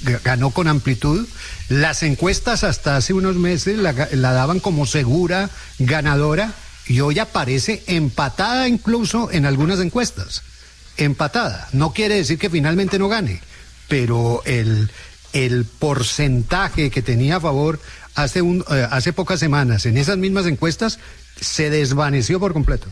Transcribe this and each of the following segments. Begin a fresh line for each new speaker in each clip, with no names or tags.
ganó con amplitud. Las encuestas hasta hace unos meses la daban como segura ganadora y hoy aparece empatada incluso en algunas encuestas. Empatada. No quiere decir que finalmente no gane, pero el porcentaje que tenía a favor hace pocas semanas en esas mismas encuestas se desvaneció por completo.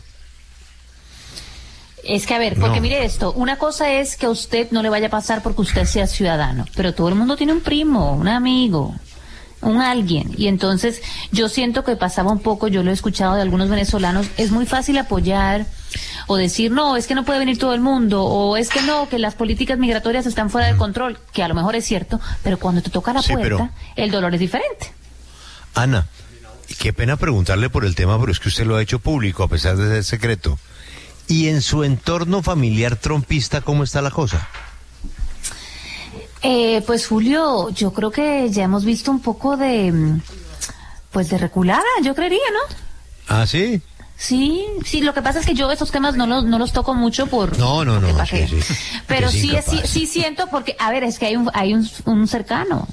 Es que, a ver, porque mire esto, una cosa es que a usted no le vaya a pasar porque usted sea ciudadano, pero todo el mundo tiene un primo, un amigo, un alguien, y entonces yo siento que pasaba un poco, yo lo he escuchado de algunos venezolanos, es muy fácil apoyar o decir, no, es que no puede venir todo el mundo, o es que no, que las políticas migratorias están fuera de control, que a lo mejor es cierto, pero cuando te toca la puerta, el dolor es diferente.
Ana, qué pena preguntarle por el tema, pero es que usted lo ha hecho público a pesar de ser secreto. ¿Y en su entorno familiar trompista cómo está la cosa?
Pues Julio, yo creo que ya hemos visto un poco de reculada, yo creería, ¿no?
¿Ah, sí?
Sí, lo que pasa es que yo esos temas no los toco mucho por...
No, sí.
Pero sí siento porque, a ver, es que hay un cercano.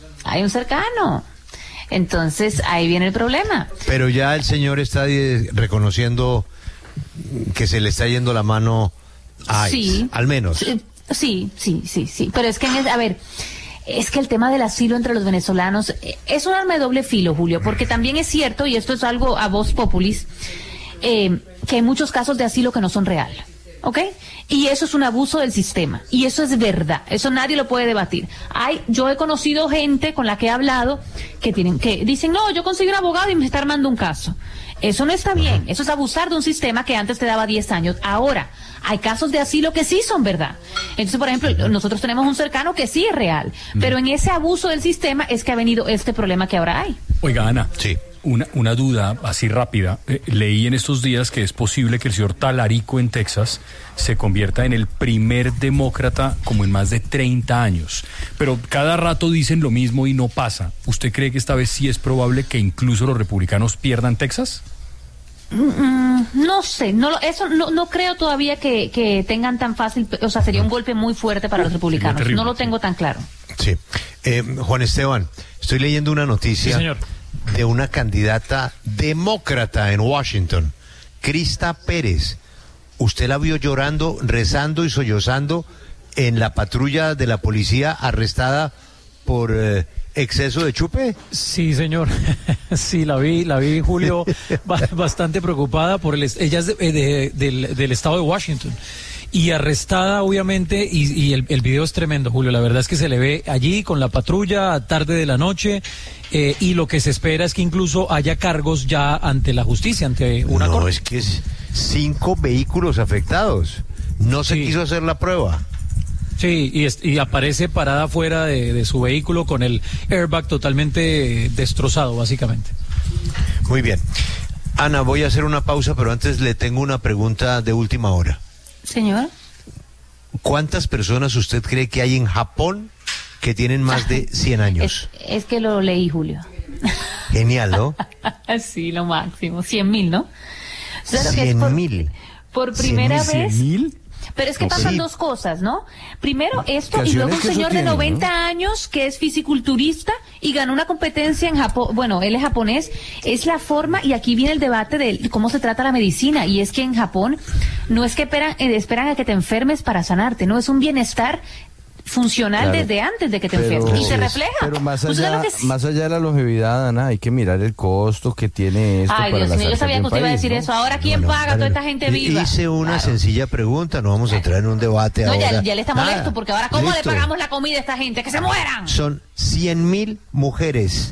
Entonces, ahí viene el problema.
Pero ya el señor está reconociendo que se le está yendo la mano a
sí,
al menos.
Sí. Pero es que, es que el tema del asilo entre los venezolanos es un arma de doble filo, Julio, porque también es cierto, y esto es algo a voz populis, que hay muchos casos de asilo que no son real, ¿ok? Y eso es un abuso del sistema, y eso es verdad, eso nadie lo puede debatir. Yo he conocido gente con la que he hablado que dicen, no, yo conseguí un abogado y me está armando un caso. Eso no está bien, eso es abusar de un sistema que antes te daba 10 años. Ahora, hay casos de asilo que sí son verdad. Entonces, por ejemplo, nosotros tenemos un cercano que sí es real, pero en ese abuso del sistema es que ha venido este problema que ahora hay.
Oiga, Ana,
sí.
Una duda así rápida. Leí en estos días que es posible que el señor Talarico en Texas se convierta en el primer demócrata como en más de 30 años. Pero cada rato dicen lo mismo y no pasa. ¿Usted cree que esta vez sí es probable que incluso los republicanos pierdan Texas?
No sé, no creo todavía que tengan tan fácil, o sea, sería un golpe muy fuerte para los republicanos. Terrible, no lo tengo tan claro.
Sí. Juan Esteban, estoy leyendo una noticia.
Sí, señor.
De una candidata demócrata en Washington, Krista Pérez. ¿Usted la vio llorando, rezando y sollozando en la patrulla de la policía arrestada por exceso de chupe?
Sí, señor. Sí, la vi, Julio, bastante preocupada por ella es del estado de Washington. Y arrestada, obviamente, y el video es tremendo, Julio. La verdad es que se le ve allí con la patrulla tarde de la noche, y lo que se espera es que incluso haya cargos ya ante la justicia, ante una corte.
No, es que es 5 vehículos afectados. No se quiso hacer la prueba.
Sí, y aparece parada fuera de su vehículo con el airbag totalmente destrozado, básicamente.
Muy bien. Ana, voy a hacer una pausa, pero antes le tengo una pregunta de última hora.
Señor.
¿Cuántas personas usted cree que hay en Japón que tienen más de 100 años?
Es que lo leí, Julio.
Genial, ¿no?
Sí, lo máximo. 100,000, ¿no?
100,000.
Por primera vez.
100,000.
Pero es que pasan dos cosas, ¿no? Primero esto, y luego un señor de 90 años que es fisiculturista y ganó una competencia en Japón. Bueno, él es japonés. Es la forma, y aquí viene el debate de cómo se trata la medicina. Y es que en Japón no es que esperan a que te enfermes para sanarte, no, es un bienestar funcional, claro, desde antes de que te enfermes, y se refleja.
Pero más allá de la longevidad, Ana, hay que mirar el costo que tiene esto.
Ay,
para
Dios mío, yo sabía que usted iba a decir, ¿no? Eso. Ahora, ¿quién paga toda esta gente viva?
Hice una sencilla pregunta, no vamos a entrar en un debate ahora.
Ya le está molesto, porque ahora, ¿cómo le pagamos la comida a esta gente? ¡Que se mueran!
Son 100,000 mujeres,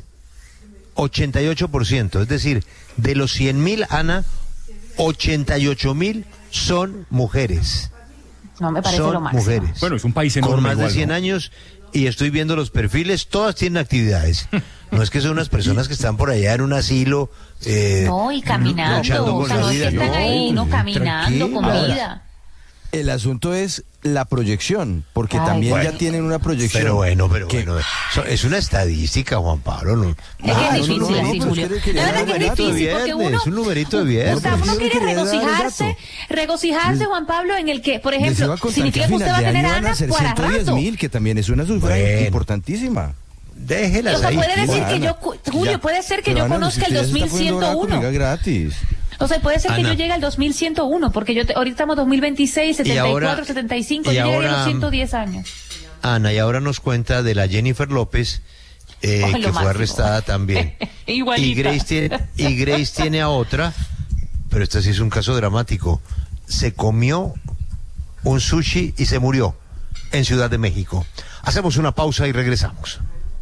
88%, es decir, de los 100,000, Ana, 88,000 son mujeres.
No, me parece lo máximo.
Mujeres.
Bueno, es un país enorme.
Con más de 100
¿no?
años, y estoy viendo los perfiles, todas tienen actividades. No es que son unas personas que están por allá en un asilo.
No, y caminando.
Luchando con
o sea, no es que están ahí, no, caminando, con vida.
El asunto es la proyección, porque también ya tienen una proyección.
Pero bueno, es una estadística, Juan Pablo.
Es que es difícil así, Julio. La verdad que es difícil, porque uno...
Es un numerito de viernes.
O sea, uno quiere regocijarse, Juan Pablo, en el que, por ejemplo, significa que usted va a tener a Ana para rato.
110.000, que también es una cifra importantísima.
Déjelas ahí.
O sea, puede decir que yo, Julio, puede ser que yo conozca el 2101.
Gratis.
O sea, puede ser que
Ana,
yo llegue al 2101, porque ahorita estamos 2026, 74, 75, yo llegué a los 110 años.
Ana, y ahora nos cuenta de la Jennifer López, que fue arrestada también.
Igualita.
Y Grace tiene a otra, pero este sí es un caso dramático. Se comió un sushi y se murió en Ciudad de México. Hacemos una pausa y regresamos.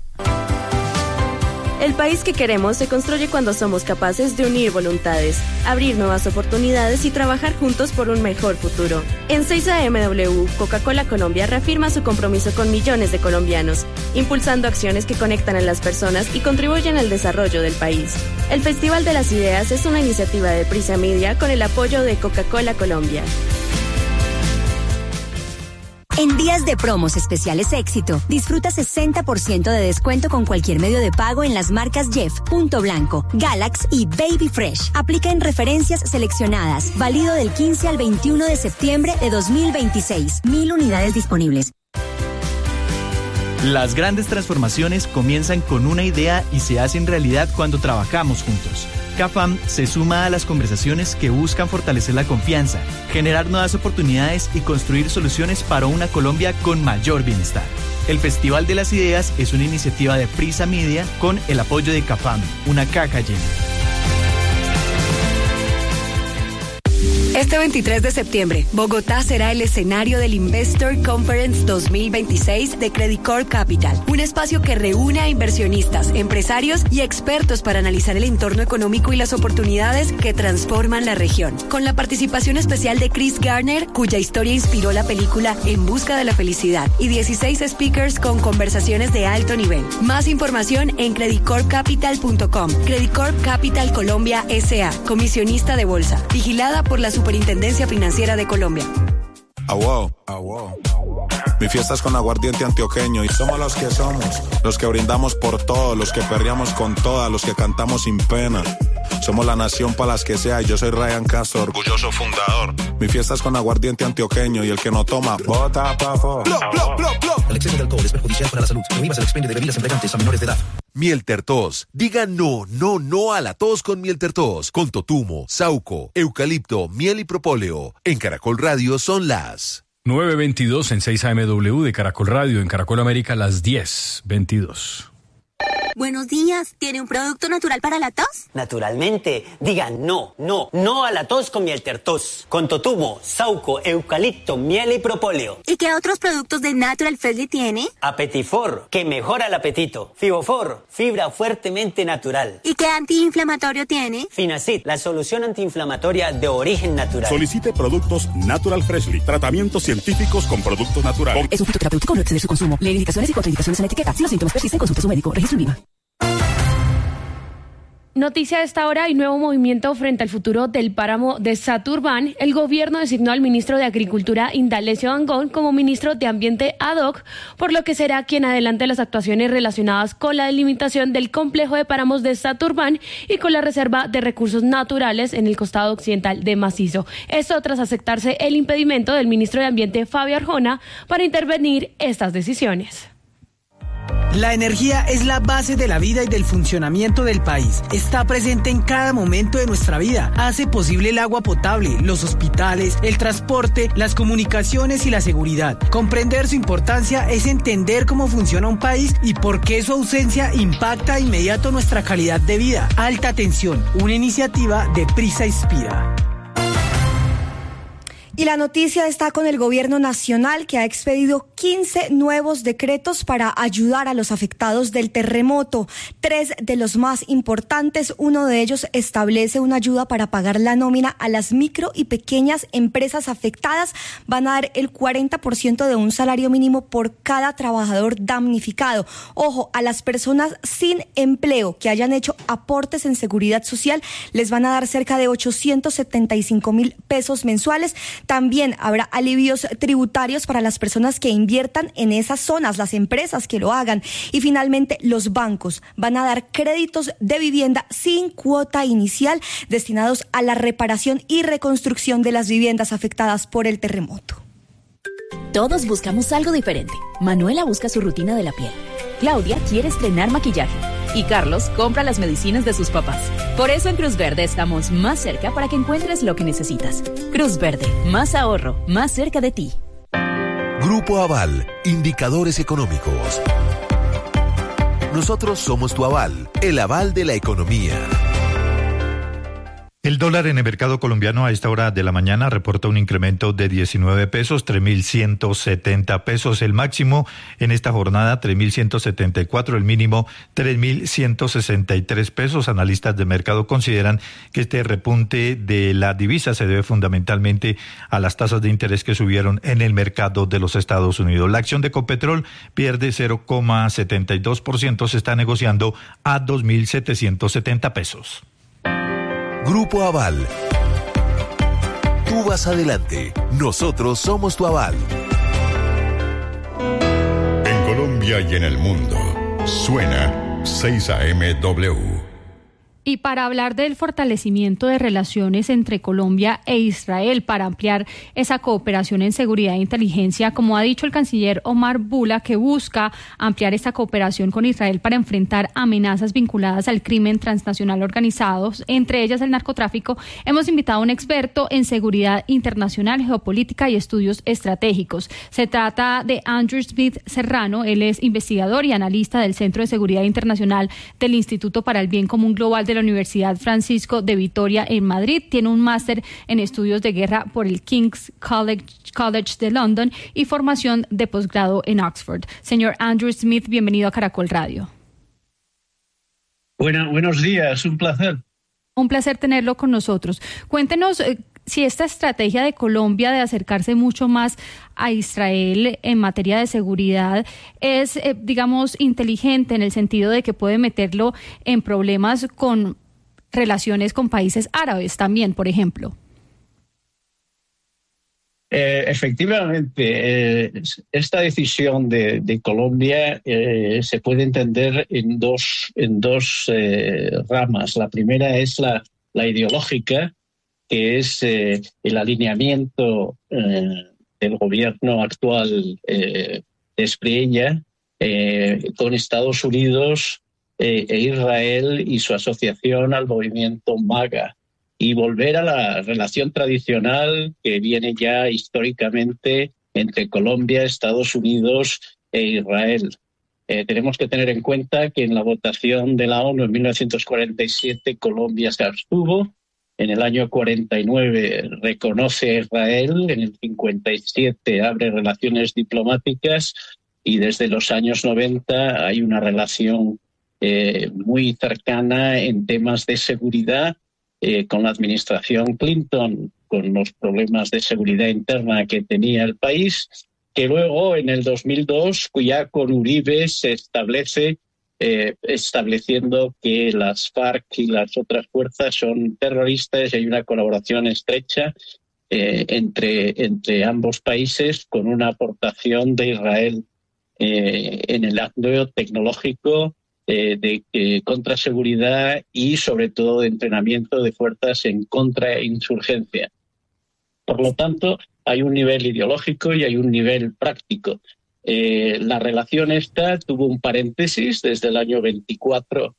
El país que queremos se construye cuando somos capaces de unir voluntades, abrir nuevas oportunidades y trabajar juntos por un mejor futuro. En 6am Coca-Cola Colombia reafirma su compromiso con millones de colombianos, impulsando acciones que conectan a las personas y contribuyen al desarrollo del país. El Festival de las Ideas es una iniciativa de Prisa Media con el apoyo de Coca-Cola Colombia.
En días de promos especiales Éxito, disfruta 60% de descuento con cualquier medio de pago en las marcas Jeff, Punto Blanco, Galax y Baby Fresh. Aplica en referencias seleccionadas. Válido del 15 al 21 de septiembre de 2026. 1000 unidades disponibles.
Las grandes transformaciones comienzan con una idea y se hacen realidad cuando trabajamos juntos. CAFAM se suma a las conversaciones que buscan fortalecer la confianza, generar nuevas oportunidades y construir soluciones para una Colombia con mayor bienestar. El Festival de las Ideas es una iniciativa de Prisa Media con el apoyo de CAFAM, una caja llena.
Este 23 de septiembre, Bogotá será el escenario del Investor Conference 2026 de Credicorp Capital, un espacio que reúne a inversionistas, empresarios y expertos para analizar el entorno económico y las oportunidades que transforman la región. Con la participación especial de Chris Garner, cuya historia inspiró la película En Busca de la Felicidad, y 16 speakers con conversaciones de alto nivel. Más información en credicorpcapital.com. Credicorp Capital Colombia S.A., comisionista de bolsa, vigilada por la Superintendencia Financiera de Colombia.
Mi fiesta es con aguardiente antioqueño y somos los que brindamos por todo, los que perreamos con todas, los que cantamos sin pena. Somos la nación para las que sea y yo soy Ryan Castro, orgulloso fundador. Mi fiesta es con aguardiente antioqueño y el que no toma, bota pa' afuera.
El exceso de alcohol es perjudicial para la salud. Prohíbas el expendio de bebidas embriagantes a menores de edad.
Miel Tertos. Diga no a la tos con Miel Tertos. Con totumo, sauco, eucalipto, miel y propóleo. En Caracol Radio son las
9:22 en 6 AM de Caracol Radio. En Caracol América las 10:22.
Buenos días, ¿tiene un producto natural para la tos?
Naturalmente, diga no a la tos con Miel Tertos, con totumo, sauco, eucalipto, miel y propóleo.
¿Y qué otros productos de Natural Freshly tiene?
Apetifor, que mejora el apetito. Fibofor, fibra fuertemente natural.
¿Y qué antiinflamatorio tiene?
Finacid, la solución antiinflamatoria de origen natural.
Solicite productos Natural Freshly, tratamientos científicos con productos naturales.
Es un fitoterapéutico, no exceder su consumo. Lee indicaciones y contraindicaciones en la etiqueta. Si los síntomas persisten, consulte a su médico. Registro INVIMA.
Noticia de esta hora y nuevo movimiento frente al futuro del páramo de Saturbán. El gobierno designó al ministro de Agricultura, Indalecio Dangond, como ministro de Ambiente ad hoc, por lo que será quien adelante las actuaciones relacionadas con la delimitación del complejo de páramos de Saturbán y con la reserva de recursos naturales en el costado occidental de Macizo. Esto tras aceptarse el impedimento del ministro de Ambiente, Fabio Arjona, para intervenir estas decisiones.
La energía es la base de la vida y del funcionamiento del país. Está presente en cada momento de nuestra vida. Hace posible el agua potable, los hospitales, el transporte, las comunicaciones y la seguridad. Comprender su importancia es entender cómo funciona un país y por qué su ausencia impacta de inmediato nuestra calidad de vida. Alta tensión, una iniciativa de Prisa Inspira.
Y la noticia está con el gobierno nacional, que ha expedido 15 nuevos decretos para ayudar a los afectados del terremoto. 3 de los más importantes, uno de ellos establece una ayuda para pagar la nómina a las micro y pequeñas empresas afectadas. Van a dar el 40% de un salario mínimo por cada trabajador damnificado. Ojo, a las personas sin empleo que hayan hecho aportes en seguridad social les van a dar cerca de 875.000 pesos mensuales. También habrá alivios tributarios para las personas que inviertan en esas zonas, las empresas que lo hagan. Y finalmente, los bancos van a dar créditos de vivienda sin cuota inicial destinados a la reparación y reconstrucción de las viviendas afectadas por el terremoto.
Todos buscamos algo diferente. Manuela busca su rutina de la piel. Claudia quiere estrenar maquillaje. Y Carlos compra las medicinas de sus papás. Por eso en Cruz Verde estamos más cerca para que encuentres lo que necesitas. Cruz Verde, más ahorro, más cerca de ti.
Grupo Aval, indicadores económicos. Nosotros somos tu aval, el aval de la economía.
El dólar en el mercado colombiano a esta hora de la mañana reporta un incremento de 19 pesos, 3.170 pesos. El máximo en esta jornada, 3.174, el mínimo, 3.163 pesos. Analistas de mercado consideran que este repunte de la divisa se debe fundamentalmente a las tasas de interés que subieron en el mercado de los Estados Unidos. La acción de Ecopetrol pierde 0,72%, se está negociando a 2.770 pesos.
Grupo Aval. Tú vas adelante. Nosotros somos tu aval.
En Colombia y en el mundo, suena 6AMW.
Y para hablar del fortalecimiento de relaciones entre Colombia e Israel, para ampliar esa cooperación en seguridad e inteligencia, como ha dicho el canciller Omar Bula, que busca ampliar esta cooperación con Israel para enfrentar amenazas vinculadas al crimen transnacional organizado, entre ellas el narcotráfico, hemos invitado a un experto en seguridad internacional, geopolítica y estudios estratégicos. Se trata de Andrew Smith Serrano. Él es investigador y analista del Centro de Seguridad Internacional del Instituto para el Bien Común Global de la Universidad Francisco de Vitoria en Madrid. Tiene un máster en estudios de guerra por el King's College de London y formación de posgrado en Oxford. Señor Andrew Smith, bienvenido a Caracol Radio.
Buenos días, un placer.
Un placer tenerlo con nosotros. Cuéntenos si esta estrategia de Colombia de acercarse mucho más a Israel en materia de seguridad es, digamos, inteligente en el sentido de que puede meterlo en problemas con relaciones con países árabes también, por ejemplo.
Efectivamente, esta decisión de Colombia se puede entender en dos ramas. La primera es la ideológica, que es el alineamiento del gobierno actual de Espriella con Estados Unidos e Israel y su asociación al movimiento MAGA, y volver a la relación tradicional que viene ya históricamente entre Colombia, Estados Unidos e Israel. Tenemos que tener en cuenta que en la votación de la ONU en 1947 Colombia se abstuvo. En el año 49 reconoce a Israel, en el 57 abre relaciones diplomáticas y desde los años 90 hay una relación muy cercana en temas de seguridad con la administración Clinton, con los problemas de seguridad interna que tenía el país, que luego en el 2002 ya con Uribe se establece estableciendo que las FARC y las otras fuerzas son terroristas y hay una colaboración estrecha entre ambos países, con una aportación de Israel en el ámbito tecnológico de contraseguridad y sobre todo de entrenamiento de fuerzas en contrainsurgencia. Por lo tanto, hay un nivel ideológico y hay un nivel práctico. La relación esta tuvo un paréntesis desde el año 24,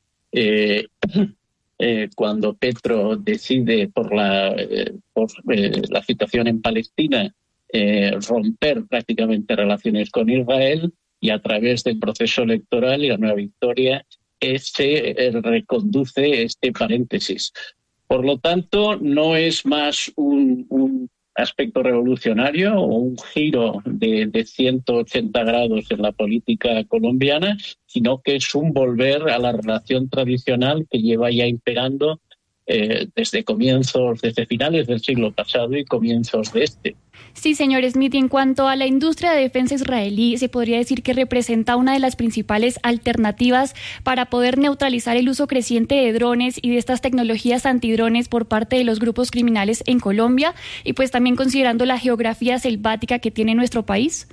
cuando Petro decide por la situación en Palestina romper prácticamente relaciones con Israel, y a través del proceso electoral y la nueva victoria reconduce este paréntesis. Por lo tanto, no es más un aspecto revolucionario o un giro de 180 grados en la política colombiana, sino que es un volver a la relación tradicional que lleva ya imperando desde finales del siglo pasado y comienzos de este.
Sí, señor Smith, y en cuanto a la industria de defensa israelí, se podría decir que representa una de las principales alternativas para poder neutralizar el uso creciente de drones y de estas tecnologías antidrones por parte de los grupos criminales en Colombia, y pues también considerando la geografía selvática que tiene nuestro país.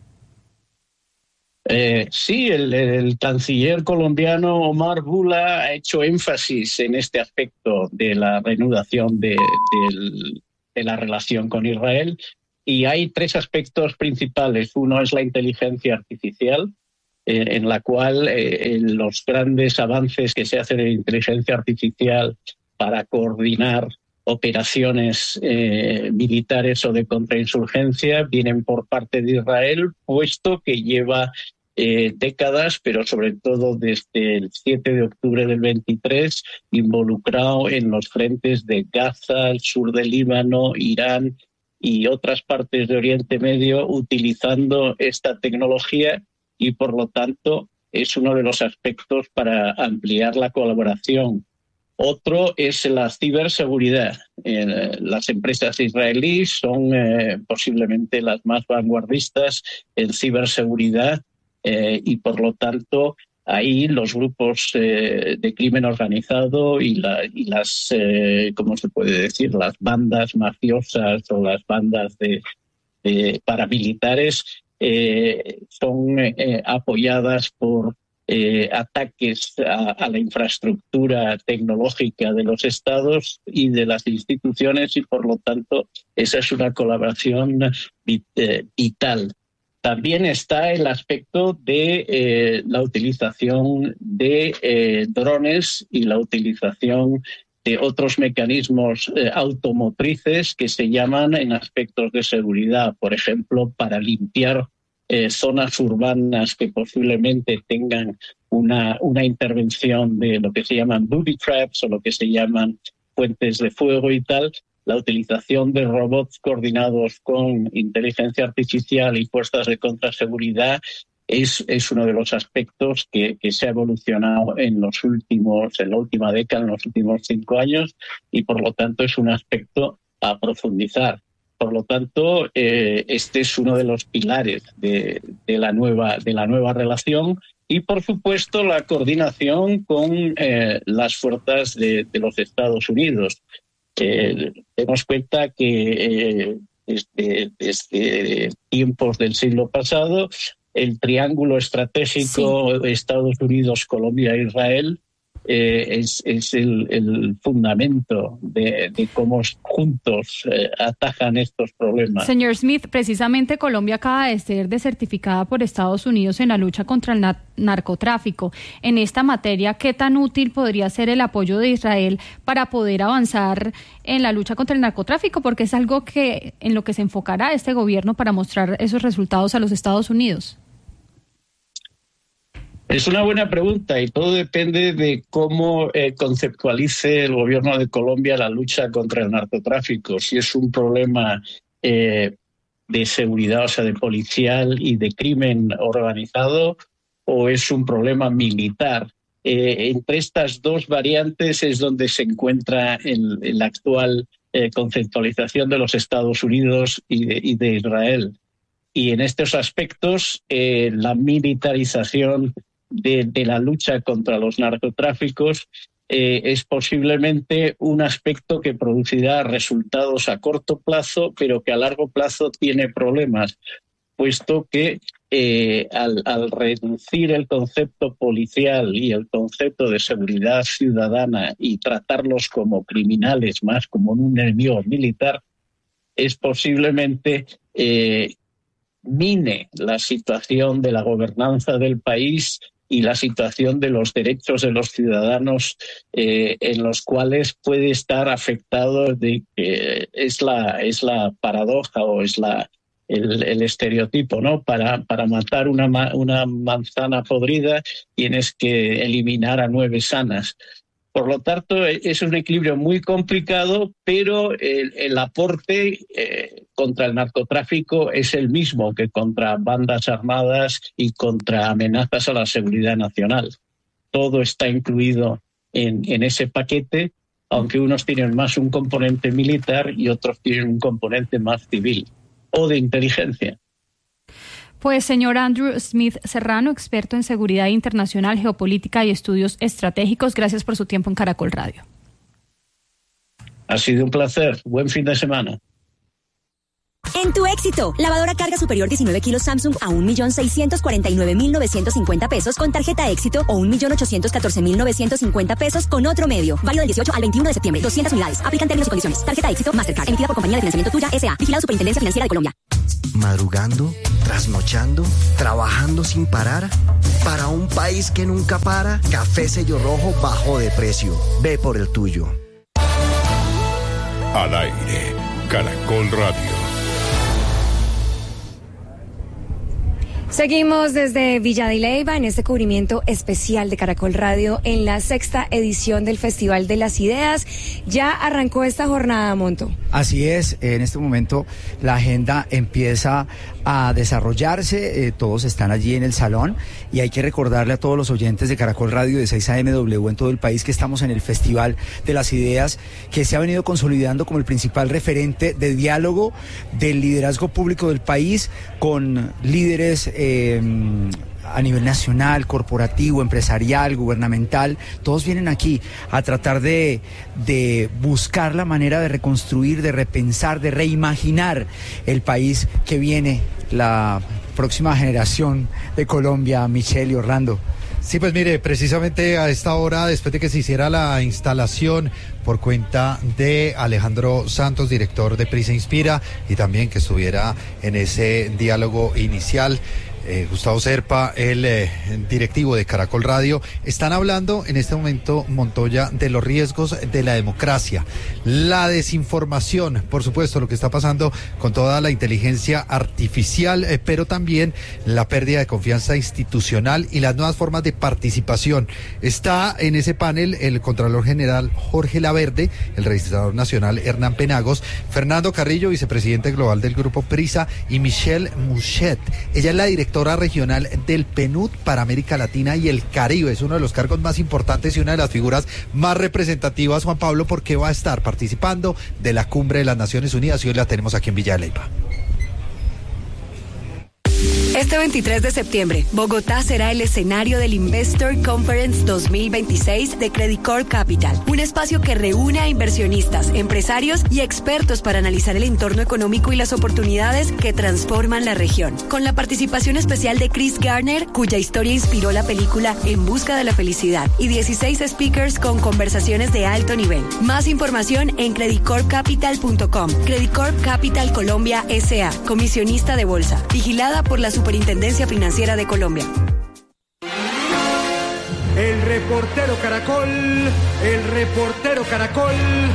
Sí, el canciller colombiano Omar Bula ha hecho énfasis en este aspecto de la reanudación de la relación con Israel, y hay tres aspectos principales. Uno es la inteligencia artificial, en la cual los grandes avances que se hacen en inteligencia artificial para coordinar operaciones militares o de contrainsurgencia vienen por parte de Israel, puesto que lleva décadas, pero sobre todo desde el 7 de octubre del 23, involucrado en los frentes de Gaza, el sur del Líbano, Irán y otras partes de Oriente Medio, utilizando esta tecnología, y por lo tanto es uno de los aspectos para ampliar la colaboración. Otro es la ciberseguridad. Las empresas israelíes son posiblemente las más vanguardistas en ciberseguridad, y por lo tanto ahí los grupos de crimen organizado y las ¿cómo se puede decir? Las bandas mafiosas o las bandas de paramilitares son apoyadas por ataques a la infraestructura tecnológica de los estados y de las instituciones, y por lo tanto esa es una colaboración vital. También está el aspecto de la utilización de drones y la utilización de otros mecanismos automotrices que se llaman en aspectos de seguridad, por ejemplo, para limpiar zonas urbanas que posiblemente tengan una intervención de lo que se llaman booby traps o lo que se llaman fuentes de fuego y tal. La utilización de robots coordinados con inteligencia artificial y fuerzas de contraseguridad es uno de los aspectos que se ha evolucionado en la última década, en los últimos 5 años, y por lo tanto es un aspecto a profundizar. Por lo tanto, este es uno de los pilares de la nueva relación, y por supuesto la coordinación con las fuerzas de los Estados Unidos. Tenemos cuenta que desde tiempos del siglo pasado el triángulo estratégico Estados Unidos, Colombia e Israel es el fundamento de cómo juntos atajan estos problemas.
Señor Smith, precisamente Colombia acaba de ser desertificada por Estados Unidos en la lucha contra el narcotráfico. En esta materia, ¿qué tan útil podría ser el apoyo de Israel para poder avanzar en la lucha contra el narcotráfico? Porque es algo en lo que se enfocará este gobierno para mostrar esos resultados a los Estados Unidos.
Es una buena pregunta, y todo depende de cómo conceptualice el gobierno de Colombia la lucha contra el narcotráfico. Si es un problema de seguridad, o sea, de policial y de crimen organizado, o es un problema militar. Entre estas dos variantes es donde se encuentra la actual conceptualización de los Estados Unidos y de Israel. Y en estos aspectos, la militarización de la lucha contra los narcotráficos es posiblemente un aspecto que producirá resultados a corto plazo, pero que a largo plazo tiene problemas, puesto que al reducir el concepto policial y el concepto de seguridad ciudadana y tratarlos como criminales más como un enemigo militar, es posiblemente mine la situación de la gobernanza del país y la situación de los derechos de los ciudadanos, en los cuales puede estar afectado es la paradoja o es el estereotipo, ¿no? Para matar una manzana podrida tienes que eliminar a 9 sanas. Por lo tanto, es un equilibrio muy complicado, pero el aporte contra el narcotráfico es el mismo que contra bandas armadas y contra amenazas a la seguridad nacional. Todo está incluido en ese paquete, aunque unos tienen más un componente militar y otros tienen un componente más civil o de inteligencia.
Pues señor Andrew Smith Serrano, experto en seguridad internacional, geopolítica y estudios estratégicos, gracias por su tiempo en Caracol Radio.
Ha sido un placer. Buen fin de semana.
En tu éxito, lavadora carga superior 19 kilos Samsung a 1.649.950 pesos con tarjeta éxito o 1.814.950 pesos con otro medio. Válido del 18 al 21 de septiembre. 200 unidades. Aplican términos y condiciones. Tarjeta éxito Mastercard. Emitida por Compañía de Financiamiento Tuya S.A. Vigilado Superintendencia Financiera de Colombia.
Madrugando, trasnochando, trabajando sin parar. Para un país que nunca para, Café Sello Rojo bajó de precio. Ve por el tuyo.
Al aire, Caracol Radio.
Seguimos desde Villa de Leyva en este cubrimiento especial de Caracol Radio en la 6ª edición del Festival de las Ideas. Ya arrancó esta jornada, Monto.
Así es, en este momento la agenda empieza a desarrollarse, todos están allí en el salón y hay que recordarle a todos los oyentes de Caracol Radio de 6 AMW en todo el país que estamos en el Festival de las Ideas, que se ha venido consolidando como el principal referente de diálogo del liderazgo público del país con líderes a nivel nacional, corporativo, empresarial, gubernamental. Todos vienen aquí a tratar de buscar la manera de reconstruir, de repensar, de reimaginar el país que viene, la próxima generación de Colombia. Michelle y Orlando.
Sí, pues mire, precisamente a esta hora, después de que se hiciera la instalación por cuenta de Alejandro Santos, director de Prisa Inspira, y también que estuviera en ese diálogo inicial, Gustavo Serpa, el directivo de Caracol Radio, están hablando en este momento, Montoya, de los riesgos de la democracia, la desinformación, por supuesto, lo que está pasando con toda la inteligencia artificial, pero también la pérdida de confianza institucional y las nuevas formas de participación. Está en ese panel el Contralor General Jorge Laverde, el Registrador Nacional Hernán Penagos, Fernando Carrillo, vicepresidente global del Grupo Prisa, y Michelle Mouchet. Ella es la directora regional del PNUD para América Latina y el Caribe. Es uno de los cargos más importantes y una de las figuras más representativas, Juan Pablo, porque va a estar participando de la Cumbre de las Naciones Unidas y hoy la tenemos aquí en Villa de Leyva.
Este 23 de septiembre, Bogotá será el escenario del Investor Conference 2026 de Credicor Capital, un espacio que reúne a inversionistas, empresarios y expertos para analizar el entorno económico y las oportunidades que transforman la región. Con la participación especial de Chris Garner, cuya historia inspiró la película En Busca de la Felicidad, y 16 speakers con conversaciones de alto nivel. Más información en creditcorpcapital.com. Creditcorp Capital Colombia S.A., comisionista de bolsa, vigilada por la Superintendencia Financiera de Colombia.
El reportero Caracol, el reportero Caracol.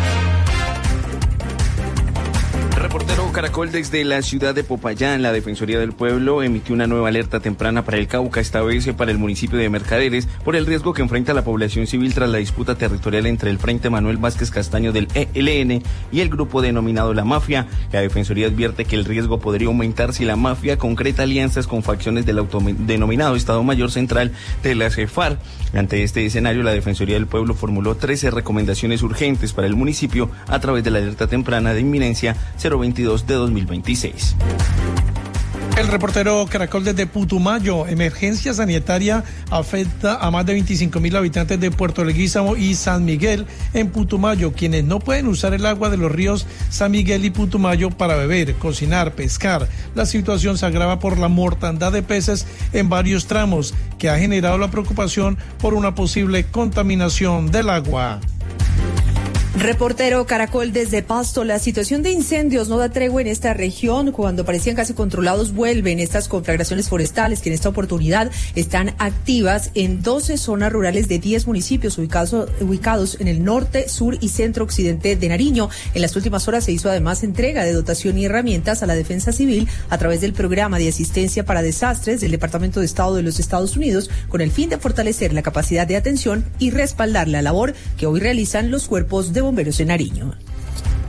Reportero Caracol desde la ciudad de Popayán. La Defensoría del Pueblo emitió una nueva alerta temprana para el Cauca, esta vez para el municipio de Mercaderes, por el riesgo que enfrenta la población civil tras la disputa territorial entre el Frente Manuel Vázquez Castaño del ELN y el grupo denominado La Mafia. La Defensoría advierte que el riesgo podría aumentar si la mafia concreta alianzas con facciones del autodenominado Estado Mayor Central de la FARC. Ante este escenario, la Defensoría del Pueblo formuló 13 recomendaciones urgentes para el municipio a través de la alerta temprana de inminencia 022 de 2026.
El reportero Caracol desde Putumayo. Emergencia sanitaria afecta a más de 25.000 habitantes de Puerto Leguízamo y San Miguel en Putumayo, quienes no pueden usar el agua de los ríos San Miguel y Putumayo para beber, cocinar, pescar. La situación se agrava por la mortandad de peces en varios tramos, que ha generado la preocupación por una posible contaminación del agua.
Reportero Caracol desde Pasto. La situación de incendios no da tregua en esta región. Cuando parecían casi controlados, vuelven estas conflagraciones forestales que en esta oportunidad están activas en 12 zonas rurales de 10 municipios ubicados en el norte, sur y centro occidente de Nariño. En las últimas horas se hizo además entrega de dotación y herramientas a la defensa civil a través del programa de asistencia para desastres del Departamento de Estado de los Estados Unidos, con el fin de fortalecer la capacidad de atención y respaldar la labor que hoy realizan los cuerpos de bomberos en Nariño.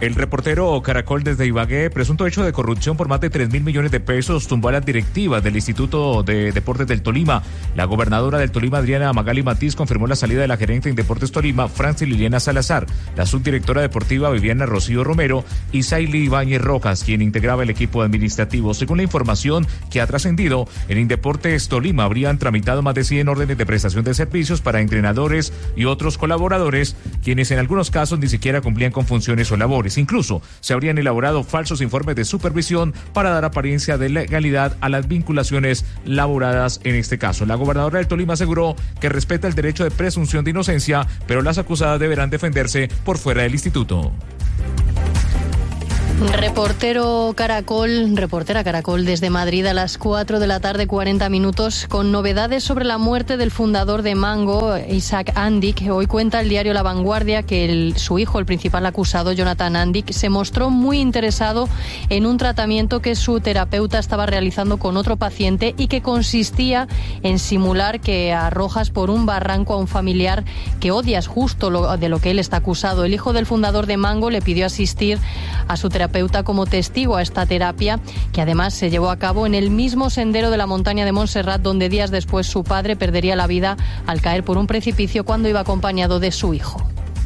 El reportero Caracol desde Ibagué, presunto hecho de corrupción por más de 3.000 millones de pesos, tumbó a las directivas del Instituto de Deportes del Tolima. La gobernadora del Tolima, Adriana Magali Matiz, confirmó la salida de la gerente en Deportes Tolima, Francis Liliana Salazar, la subdirectora deportiva Viviana Rocío Romero y Saily Ibáñez Rojas, quien integraba el equipo administrativo. Según la información que ha trascendido, en Indeportes Tolima habrían tramitado más de 100 órdenes de prestación de servicios para entrenadores y otros colaboradores, quienes en algunos casos ni siquiera cumplían con funciones o labores. Incluso se habrían elaborado falsos informes de supervisión para dar apariencia de legalidad a las vinculaciones laboradas en este caso. La gobernadora del Tolima aseguró que respeta el derecho de presunción de inocencia, pero las acusadas deberán defenderse por fuera del instituto.
Reportera Caracol desde Madrid a las 4 de la tarde, 40 minutos, con novedades sobre la muerte del fundador de Mango, Isaac Andic. Hoy cuenta el diario La Vanguardia que su hijo, el principal acusado, Jonathan Andic, se mostró muy interesado en un tratamiento que su terapeuta estaba realizando con otro paciente y que consistía en simular que arrojas por un barranco a un familiar que odias, justo de lo que él está acusado. El hijo del fundador de Mango le pidió asistir a su terapeuta como testigo a esta terapia, que además se llevó a cabo en el mismo sendero de la montaña de Montserrat, donde días después su padre perdería la vida al caer por un precipicio cuando iba acompañado de su hijo.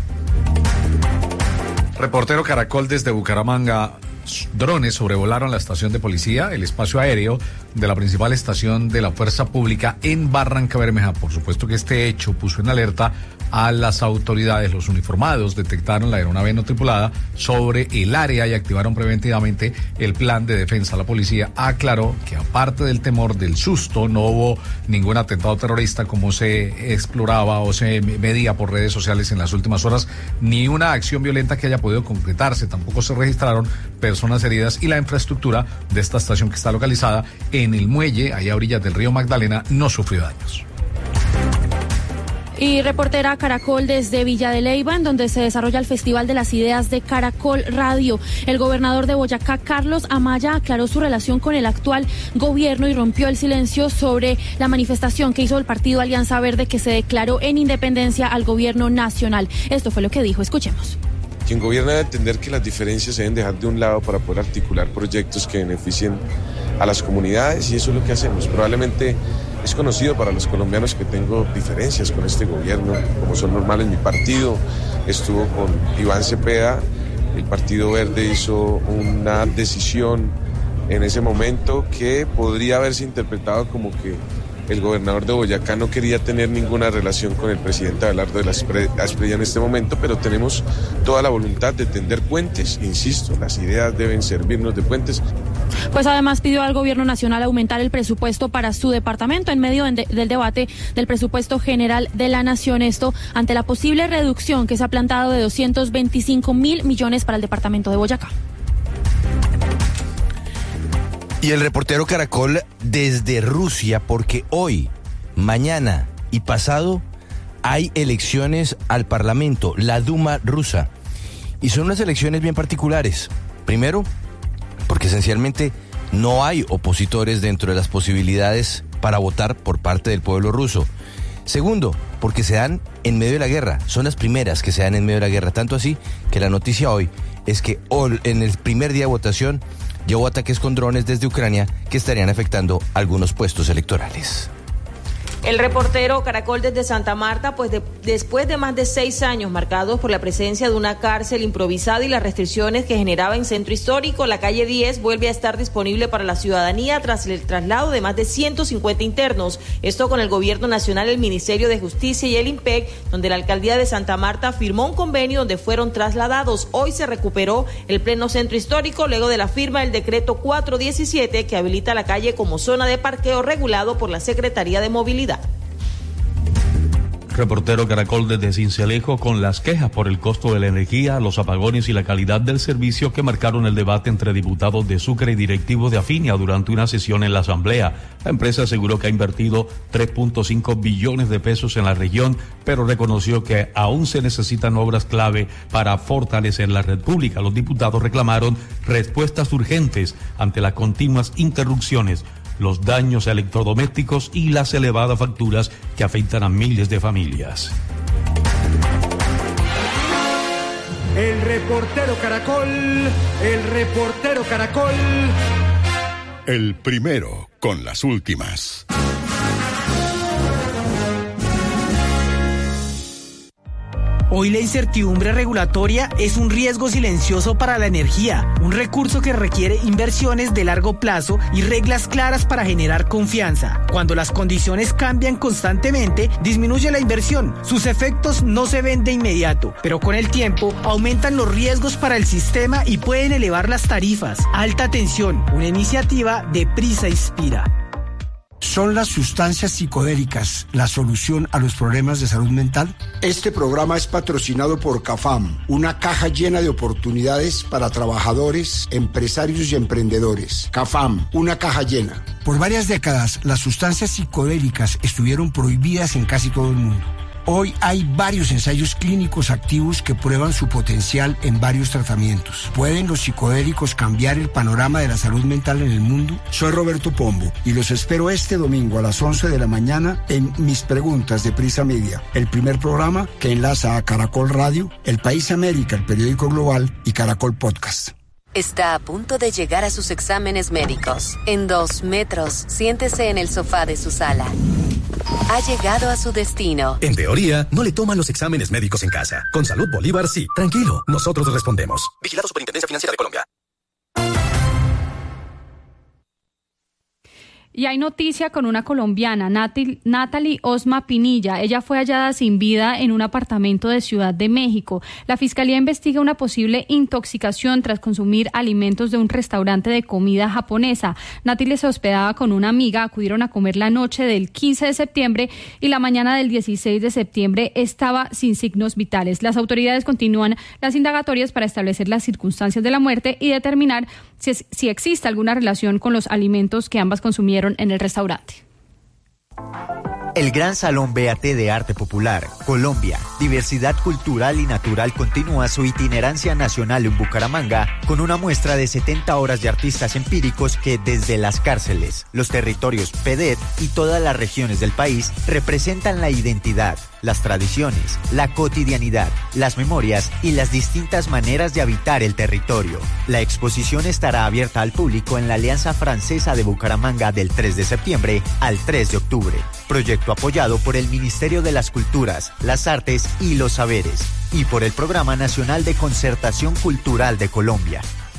Reportero Caracol desde Bucaramanga. Drones sobrevolaron la estación de policía, el espacio aéreo de la principal estación de la Fuerza Pública en Barranca Bermeja. Por supuesto que este hecho puso en alerta a las autoridades. Los uniformados detectaron la aeronave no tripulada sobre el área y activaron preventivamente el plan de defensa. La policía aclaró que aparte del temor del susto, no hubo ningún atentado terrorista como se exploraba o se medía por redes sociales en las últimas horas, ni una acción violenta que haya podido concretarse. Tampoco se registraron personas heridas y la infraestructura de esta estación, que está localizada en el muelle, allá a orillas del río Magdalena, no sufrió daños.
Y reportera Caracol desde Villa de Leyva, en donde se desarrolla el Festival de las Ideas de Caracol Radio. El gobernador de Boyacá, Carlos Amaya, aclaró su relación con el actual gobierno y rompió el silencio sobre la manifestación que hizo el partido Alianza Verde, que se declaró en independencia al gobierno nacional. Esto fue lo que dijo, escuchemos.
Quien gobierna debe entender que las diferencias se deben dejar de un lado para poder articular proyectos que beneficien a las comunidades, y eso es lo que hacemos. Probablemente es conocido para los colombianos que tengo diferencias con este gobierno, como son normales. Mi partido estuvo con Iván Cepeda, el Partido Verde hizo una decisión en ese momento que podría haberse interpretado como que el gobernador de Boyacá no quería tener ninguna relación con el presidente Abelardo de la Espriella en este momento, pero tenemos toda la voluntad de tender puentes. Insisto, las ideas deben servirnos de puentes.
Pues además pidió al gobierno nacional aumentar el presupuesto para su departamento en medio del debate del presupuesto general de la nación. Esto ante la posible reducción que se ha planteado de 225.000 millones para el departamento de Boyacá.
Y el reportero Caracol desde Rusia, porque hoy, mañana y pasado hay elecciones al Parlamento, la Duma rusa. Y son unas elecciones bien particulares. Primero, porque esencialmente no hay opositores dentro de las posibilidades para votar por parte del pueblo ruso. Segundo, porque se dan en medio de la guerra. Son las primeras que se dan en medio de la guerra. Tanto así que la noticia hoy es que en el primer día de votación llevó ataques con drones desde Ucrania que estarían afectando algunos puestos electorales.
El reportero Caracol desde Santa Marta, pues después de más de 6 años marcados por la presencia de una cárcel improvisada y las restricciones que generaba en Centro Histórico, la calle 10 vuelve a estar disponible para la ciudadanía tras el traslado de más de 150 internos. Esto con el Gobierno Nacional, el Ministerio de Justicia y el IMPEC, donde la Alcaldía de Santa Marta firmó un convenio donde fueron trasladados. Hoy se recuperó el pleno Centro Histórico luego de la firma del decreto 417 que habilita la calle como zona de parqueo regulado por la Secretaría de Movilidad.
Reportero Caracol desde Cincelejo, con las quejas por el costo de la energía, los apagones y la calidad del servicio que marcaron el debate entre diputados de Sucre y directivos de Afinia durante una sesión en la Asamblea. La empresa aseguró que ha invertido 3.5 billones de pesos en la región, pero reconoció que aún se necesitan obras clave para fortalecer la red pública. Los diputados reclamaron respuestas urgentes ante las continuas interrupciones, los daños a electrodomésticos y las elevadas facturas que afectan a miles de familias.
El reportero Caracol, el reportero Caracol.
El primero con las últimas.
Hoy la incertidumbre regulatoria es un riesgo silencioso para la energía, un recurso que requiere inversiones de largo plazo y reglas claras para generar confianza. Cuando las condiciones cambian constantemente, disminuye la inversión. Sus efectos no se ven de inmediato, pero con el tiempo aumentan los riesgos para el sistema y pueden elevar las tarifas. Alta tensión, una iniciativa de Prisa Inspira.
¿Son las sustancias psicodélicas la solución a los problemas de salud mental?
Este programa es patrocinado por CAFAM, una caja llena de oportunidades para trabajadores, empresarios y emprendedores. CAFAM, una caja llena.
Por varias décadas, las sustancias psicodélicas estuvieron prohibidas en casi todo el mundo. Hoy hay varios ensayos clínicos activos que prueban su potencial en varios tratamientos. ¿Pueden los psicodélicos cambiar el panorama de la salud mental en el mundo?
Soy Roberto Pombo y los espero este domingo a las 11 de la mañana en Mis Preguntas de Prisa Media, el primer programa que enlaza a Caracol Radio, El País América, el periódico global y Caracol Podcast.
Está a punto de llegar a sus exámenes médicos. En 2 metros, siéntese en el sofá de su sala. Ha llegado a su destino.
En teoría, no le toman los exámenes médicos en casa. Con Salud Bolívar, sí. Tranquilo, nosotros respondemos. Vigilado Superintendencia Financiera de Colombia.
Y hay noticia con una colombiana, Natalie Osma Pinilla. Ella fue hallada sin vida en un apartamento de Ciudad de México. La Fiscalía investiga una posible intoxicación tras consumir alimentos de un restaurante de comida japonesa. Natalie se hospedaba con una amiga, acudieron a comer la noche del 15 de septiembre y la mañana del 16 de septiembre estaba sin signos vitales. Las autoridades continúan las indagatorias para establecer las circunstancias de la muerte y determinar si existe alguna relación con los alimentos que ambas consumieron en el restaurante.
El Gran Salón BAT de Arte Popular, Colombia, Diversidad Cultural y Natural continúa su itinerancia nacional en Bucaramanga con una muestra de 70 horas de artistas empíricos que desde las cárceles, los territorios PEDET y todas las regiones del país representan la identidad, las tradiciones, la cotidianidad, las memorias y las distintas maneras de habitar el territorio. La exposición estará abierta al público en la Alianza Francesa de Bucaramanga del 3 de septiembre al 3 de octubre. Proyecto apoyado por el Ministerio de las Culturas, las Artes y los Saberes y por el Programa Nacional de Concertación Cultural de Colombia.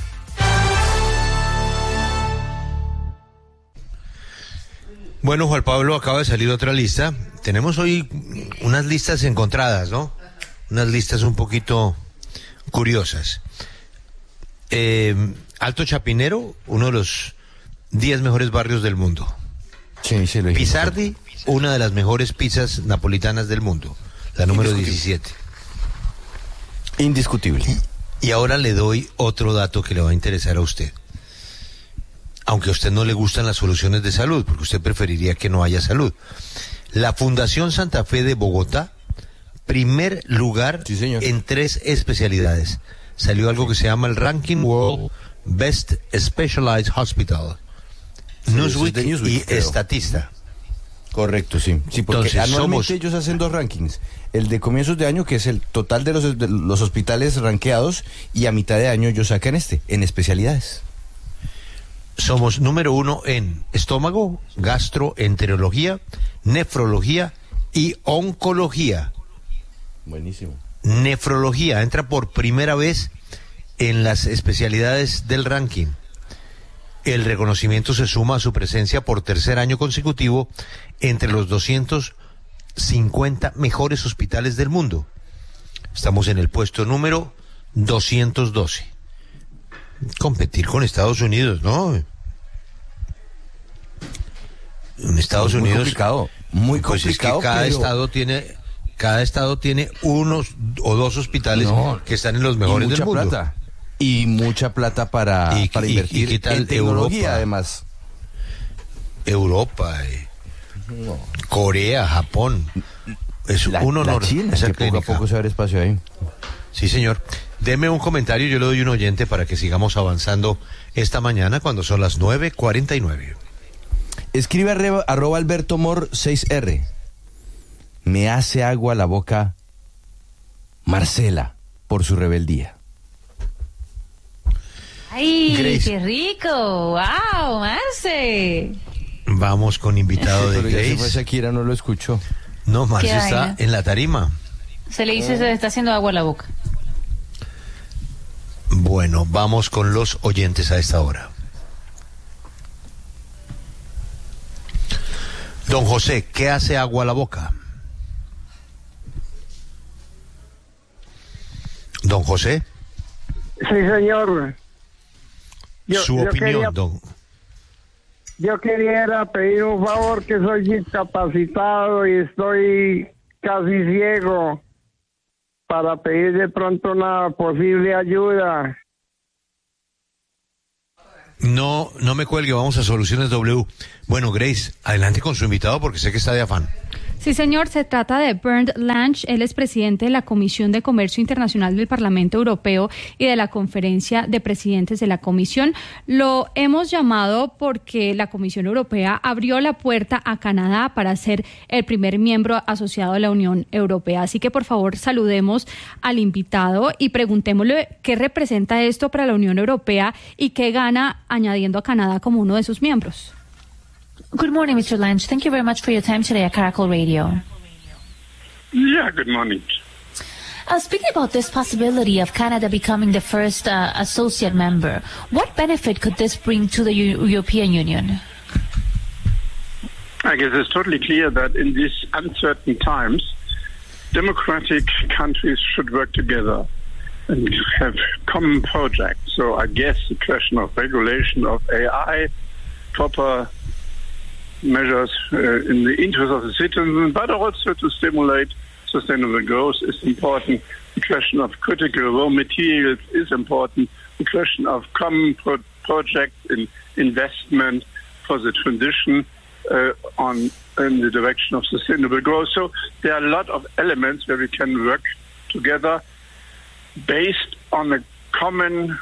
Bueno, Juan Pablo, acaba de salir otra lista. Tenemos hoy unas listas encontradas, ¿no? Unas listas un poquito curiosas. Alto Chapinero, uno de los 10 mejores barrios del mundo.
Sí, sí, lo dijimos.
Pizardi, una de las mejores pizzas napolitanas del mundo, la número 17.
Indiscutible.
Y ahora le doy otro dato que le va a interesar a usted. Aunque a usted no le gustan las soluciones de salud, porque usted preferiría que no haya salud. La Fundación Santa Fe de Bogotá, primer lugar en 3 especialidades. Salió algo que se llama el Ranking World Best Specialized Hospital. Newsweek y Estatista.
Correcto, sí. Sí, porque
entonces,
anualmente ellos hacen 2 rankings. El de comienzos de año, que es el total de los hospitales rankeados, y a mitad de año ellos sacan en especialidades.
Somos número 1 en estómago, gastroenterología, nefrología y oncología.
Buenísimo.
Nefrología entra por primera vez en las especialidades del ranking. El reconocimiento se suma a su presencia por tercer año consecutivo entre los 250 mejores hospitales del mundo. Estamos en el puesto número 212. Competir con Estados Unidos, ¿no? En Estados Unidos...
complicado, muy
pues
complicado.
Es que cada
pero...
estado tiene 1 o 2 hospitales que están en los mejores del mundo.
Plata. Y mucha plata para invertir en tecnología, Europa, además.
Europa, Corea, Japón. Es un honor.
La China, que poco a poco se abre espacio ahí.
Sí, señor. Deme un comentario, yo le doy un oyente para que sigamos avanzando esta mañana cuando son las 9:49.
Escribe @AlbertoMor6R. Me hace agua la boca Marcela. por su rebeldía.
¡Ay,
Grace.
qué rico! ¡Wow, Marce!
Vamos con invitado de
Pero ya se fue
Grace.
Shakira, no lo escuchó.
No, Marce
Qué
está
vaina.
en la tarima.
Se le dice, se le está haciendo agua a la boca.
Bueno, vamos con los oyentes a esta hora. Don José, ¿qué hace agua a la boca? Don José,
Sí, señor.
su opinión,
Yo quería pedir un favor, que soy discapacitado y estoy casi ciego, para pedir de pronto una posible ayuda.
No me cuelgue, vamos a Soluciones W. Bueno, Grace, adelante con su invitado porque sé que está de afán.
Sí, señor, se trata de Bernd Lange. Él es presidente de la Comisión de Comercio Internacional del Parlamento Europeo y de la Conferencia de Presidentes de la Comisión. Lo hemos llamado porque la Comisión Europea abrió la puerta a Canadá para ser el primer miembro asociado a la Unión Europea. Así que, por favor, saludemos al invitado y preguntémosle qué representa esto para la Unión Europea y qué gana añadiendo a Canadá como uno de sus miembros.
Good morning, Mr. Lange. Thank you very much for your time today at Caracol Radio.
Yeah, good morning.
Speaking about this possibility of Canada becoming the first associate member, what benefit could this bring to the European Union?
I guess it's totally clear that in these uncertain times, democratic countries should work together and have common projects. So I guess the question of regulation of AI, proper measures in the interest of the citizens, but also to stimulate sustainable growth is important. The question of critical raw materials is important. The question of common projects in investment for the transition in the direction of sustainable growth. So there are a lot of elements where we can work together based on a common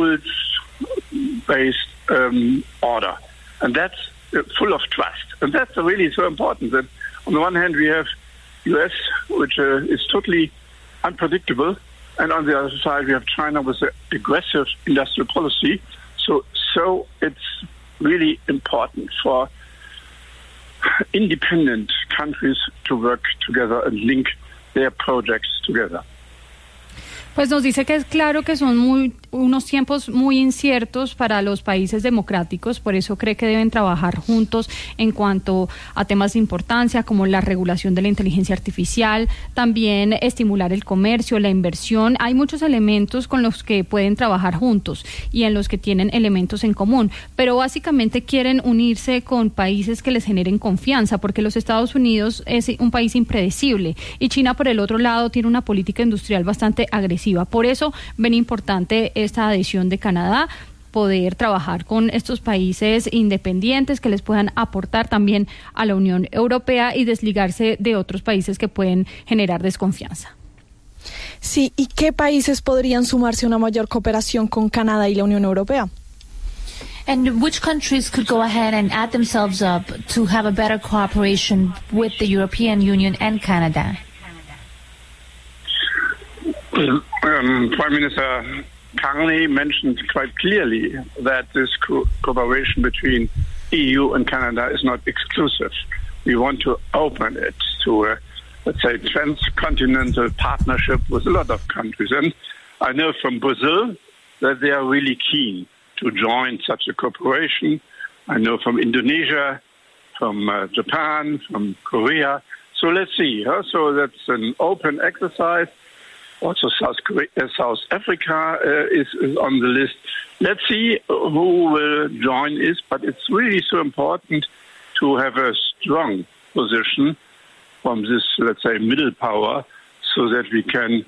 rules-based order. And that's full of trust. And that's really so important. That on the one hand, we have US, which is totally unpredictable. And on the other side, we have China with an aggressive industrial policy. So it's really important for independent countries to work together and link their projects together.
Pues nos dice que es claro que son unos tiempos muy inciertos para los países democráticos, por eso cree que deben trabajar juntos en cuanto a temas de importancia como la regulación de la inteligencia artificial, también estimular el comercio, la inversión. Hay muchos elementos con los que pueden trabajar juntos y en los que tienen elementos en común, pero básicamente quieren unirse con países que les generen confianza, porque los Estados Unidos es un país impredecible y China, por el otro lado, tiene una política industrial bastante agresiva. Por eso ven importante esta adhesión de Canadá, poder trabajar con estos países independientes que les puedan aportar también a la Unión Europea y desligarse de otros países que pueden generar desconfianza.
Sí, ¿y qué países podrían sumarse a una mayor cooperación con Canadá y la Unión Europea?
And which countries could go ahead and add themselves up to have a better cooperation with the European Union and Canada?
Prime Minister Carney mentioned quite clearly that this cooperation between EU and Canada is not exclusive. We want to open it to a, let's say, transcontinental partnership with a lot of countries. And I know from Brazil that they are really keen to join such a cooperation. I know from Indonesia, from Japan, from Korea. So let's see. So that's an open exercise. Also, South Africa is on the list. Let's see who will join us, but it's really so important to have a strong position from this, let's say, middle power, so that we can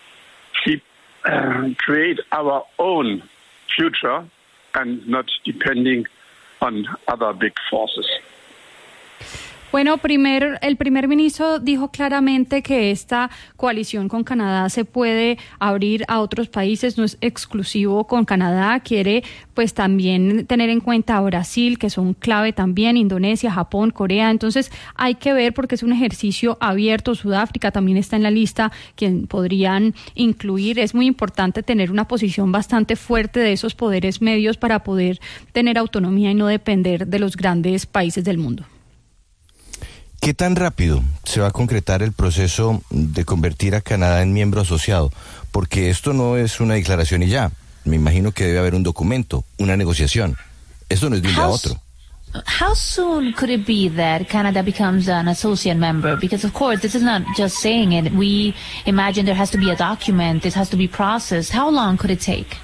create our own future and not depending on other big forces.
Bueno, el primer ministro dijo claramente que esta coalición con Canadá se puede abrir a otros países, no es exclusivo con Canadá, quiere pues también tener en cuenta a Brasil, que son clave también, Indonesia, Japón, Corea. Entonces hay que ver porque es un ejercicio abierto. Sudáfrica también está en la lista, quien podrían incluir. Es muy importante tener una posición bastante fuerte de esos poderes medios para poder tener autonomía y no depender de los grandes países del mundo.
¿Qué tan rápido se va a concretar el proceso de convertir a Canadá en miembro asociado? Porque esto no es una declaración y ya. Me imagino que debe haber un documento, una negociación. Esto no es de un día a otro.
How soon could it be that Canada becomes an associate member? Because, of course, this is not just saying it. We imagine there has to be a document. This has to be processed. How long could it take?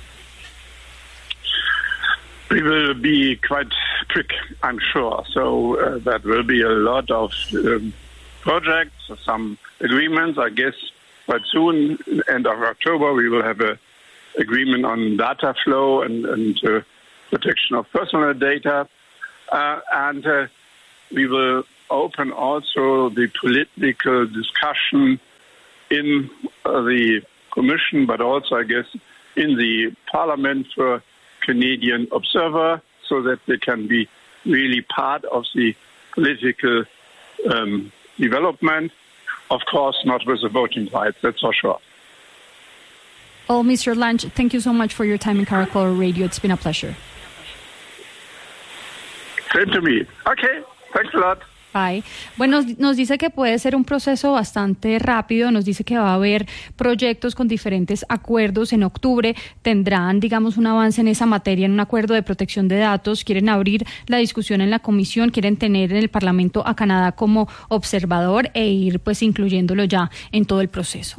We will be quite quick, I'm sure. So that will be a lot of projects, some agreements. I guess quite soon, end of October, we will have an agreement on data flow and protection of personal data. And we will open also the political discussion in the Commission, but also, I guess, in the Parliament for Canadian observer, so that they can be really part of the political development. Of course, not with the voting rights, that's for sure.
Well, Mr. Lange, thank you so much for your time in Caracol Radio. It's been a pleasure.
Same to me. Okay, thanks a lot.
Bye. Bueno, nos dice que puede ser un proceso bastante rápido, nos dice que va a haber proyectos con diferentes acuerdos. En octubre tendrán, digamos, un avance en esa materia, en un acuerdo de protección de datos. Quieren abrir la discusión en la comisión, quieren tener en el Parlamento a Canadá como observador e ir pues incluyéndolo ya en todo el proceso.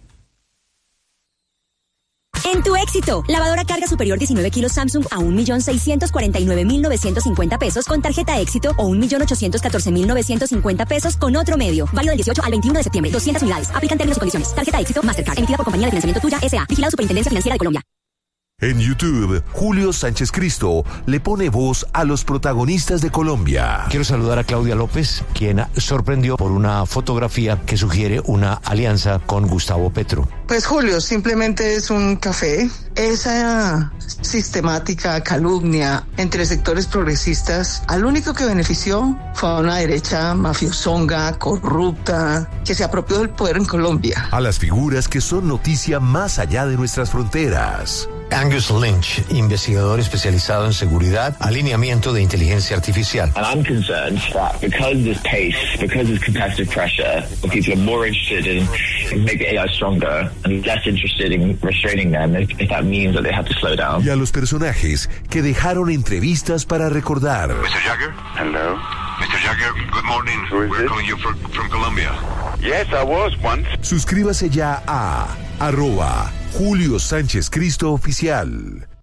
En tu éxito, lavadora carga superior 19 kilos Samsung a 1.649.950 pesos con tarjeta éxito o 1.814.950 pesos con otro medio. Válido del 18 al 21 de septiembre. 200 unidades. Aplican términos y condiciones. Tarjeta éxito Mastercard. Emitida por Compañía de Financiamiento Tuya S.A. Vigilado Superintendencia Financiera de Colombia.
En YouTube, Julio Sánchez Cristo le pone voz a los protagonistas de Colombia.
Quiero saludar a Claudia López, quien sorprendió por una fotografía que sugiere una alianza con Gustavo Petro.
Pues Julio, simplemente es un café. Esa sistemática calumnia entre sectores progresistas, al único que benefició fue a una derecha mafiosonga, corrupta, que se apropió del poder en Colombia.
A las figuras que son noticia más allá de nuestras fronteras.
Angus Lynch, investigador especializado en seguridad, alineamiento de inteligencia artificial.
And I'm concerned that because this pace, because this competitive pressure, people are more interested in making AI stronger and less interested in restraining them if that means that they have to slow down.
Y a los personajes que dejaron entrevistas para recordar.
Mr. Jagger? Hello. Mr. Jagger, good morning. We're calling you from Colombia. Yes, I was once.
Suscríbase ya a @Julio Sánchez Cristo Oficial.